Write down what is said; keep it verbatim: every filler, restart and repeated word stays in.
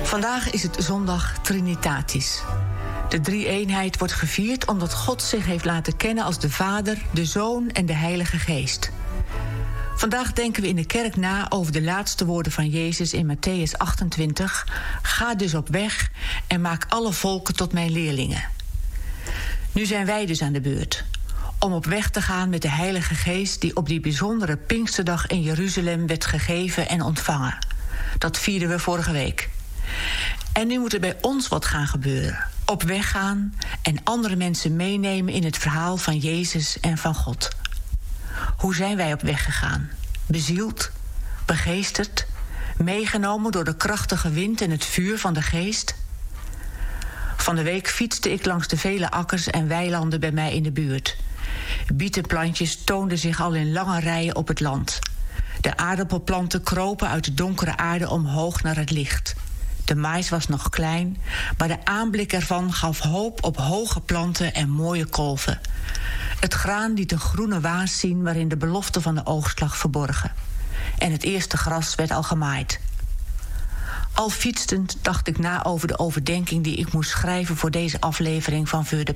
Vandaag is het zondag Trinitatis. De drie-eenheid wordt gevierd omdat God zich heeft laten kennen als de Vader, de Zoon en de Heilige Geest. Vandaag denken we in de kerk na over de laatste woorden van Jezus in Matthäus achtentwintig. Ga dus op weg en maak alle volken tot mijn leerlingen. Nu zijn wij dus aan de beurt om op weg te gaan met de Heilige Geest die op die bijzondere Pinksterdag in Jeruzalem werd gegeven en ontvangen. Dat vierden we vorige week. En nu moet er bij ons wat gaan gebeuren. Op weg gaan en andere mensen meenemen in het verhaal van Jezus en van God. Hoe zijn wij op weg gegaan? Bezield, begeesterd, meegenomen door de krachtige wind en het vuur van de geest? Van de week fietste ik langs de vele akkers en weilanden bij mij in de buurt. Bietenplantjes toonden zich al in lange rijen op het land. De aardappelplanten kropen uit de donkere aarde omhoog naar het licht. De mais was nog klein, maar de aanblik ervan gaf hoop op hoge planten en mooie kolven. Het graan liet een groene waas zien waarin de belofte van de oogst lag verborgen. En het eerste gras werd al gemaaid. Al fietsend dacht ik na over de overdenking die ik moest schrijven voor deze aflevering van Veur de